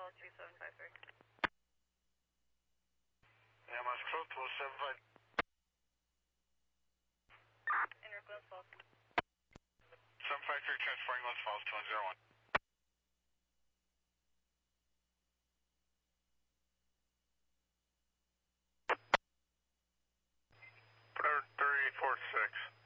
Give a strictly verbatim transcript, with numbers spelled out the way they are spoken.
call two seven five three. Yeah, Mosque Crow, two seven five. Inner Glens Falls. seven five three, transferring Glens Falls, two one zero one. Predator three four six.